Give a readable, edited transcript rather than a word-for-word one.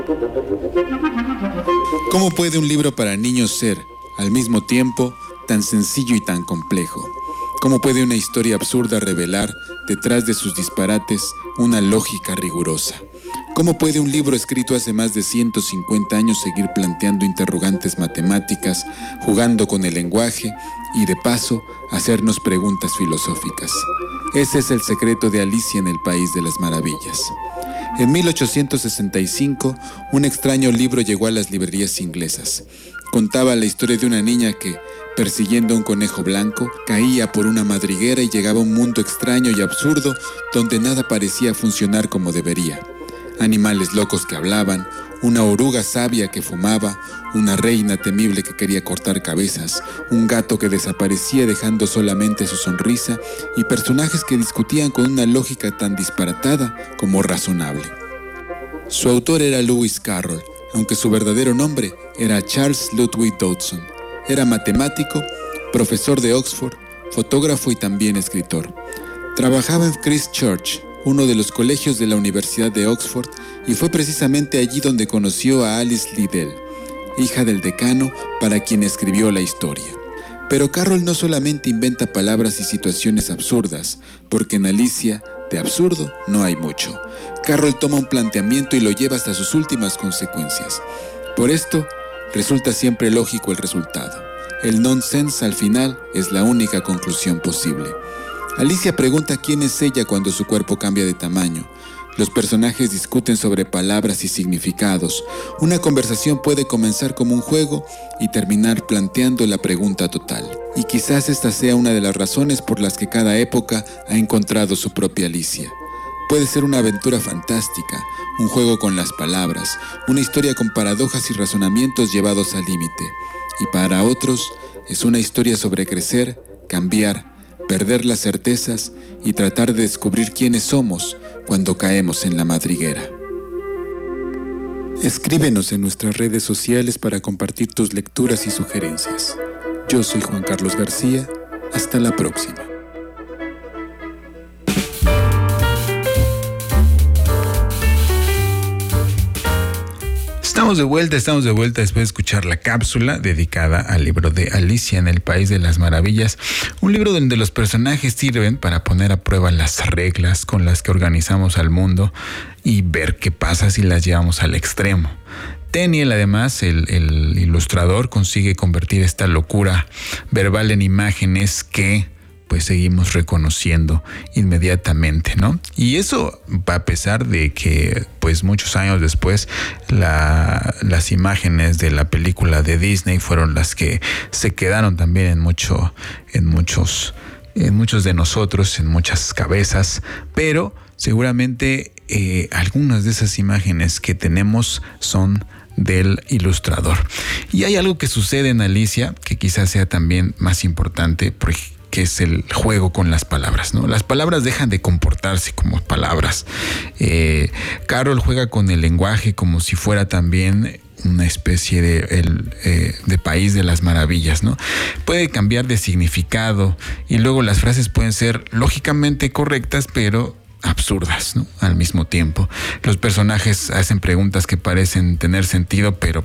¿Cómo puede un libro para niños ser, al mismo tiempo, tan sencillo y tan complejo? ¿Cómo puede una historia absurda revelar, detrás de sus disparates, una lógica rigurosa? ¿Cómo puede un libro escrito hace más de 150 años seguir planteando interrogantes matemáticas, jugando con el lenguaje y, de paso, hacernos preguntas filosóficas? Ese es el secreto de Alicia en el País de las Maravillas. En 1865, un extraño libro llegó a las librerías inglesas. Contaba la historia de una niña que, persiguiendo a un conejo blanco, caía por una madriguera y llegaba a un mundo extraño y absurdo donde nada parecía funcionar como debería. Animales locos que hablaban, una oruga sabia que fumaba, una reina temible que quería cortar cabezas, un gato que desaparecía dejando solamente su sonrisa y personajes que discutían con una lógica tan disparatada como razonable. Su autor era Lewis Carroll, aunque su verdadero nombre era Charles Ludwig Dodgson. Era matemático, profesor de Oxford, fotógrafo y también escritor. Trabajaba en Christ Church, uno de los colegios de la Universidad de Oxford, y fue precisamente allí donde conoció a Alice Liddell, hija del decano para quien escribió la historia. Pero Carroll no solamente inventa palabras y situaciones absurdas, porque en Alicia, de absurdo, no hay mucho. Carroll toma un planteamiento y lo lleva hasta sus últimas consecuencias. Por esto, resulta siempre lógico el resultado. El nonsense al final es la única conclusión posible. Alicia pregunta quién es ella cuando su cuerpo cambia de tamaño. Los personajes discuten sobre palabras y significados. Una conversación puede comenzar como un juego y terminar planteando la pregunta total. Y quizás esta sea una de las razones por las que cada época ha encontrado su propia Alicia. Puede ser una aventura fantástica, un juego con las palabras, una historia con paradojas y razonamientos llevados al límite. Y para otros, es una historia sobre crecer, cambiar, perder las certezas y tratar de descubrir quiénes somos cuando caemos en la madriguera. Escríbenos en nuestras redes sociales para compartir tus lecturas y sugerencias. Yo soy Juan Carlos García. Hasta la próxima. Estamos de vuelta después de escuchar la cápsula dedicada al libro de Alicia en el País de las Maravillas, un libro donde los personajes sirven para poner a prueba las reglas con las que organizamos al mundo y ver qué pasa si las llevamos al extremo. Tenniel, además, el ilustrador, consigue convertir esta locura verbal en imágenes que pues seguimos reconociendo inmediatamente, ¿no? Y eso a pesar de que pues muchos años después las imágenes de la película de Disney fueron las que se quedaron también en muchos de nosotros, en muchas cabezas, pero seguramente algunas de esas imágenes que tenemos son del ilustrador. Y hay algo que sucede en Alicia que quizás sea también más importante, que es el juego con las palabras, ¿no? Las palabras dejan de comportarse como palabras. Carroll juega con el lenguaje como si fuera también una especie de País de las Maravillas, ¿no? Puede cambiar de significado y luego las frases pueden ser lógicamente correctas, pero absurdas, ¿no? Al mismo tiempo. Los personajes hacen preguntas que parecen tener sentido, pero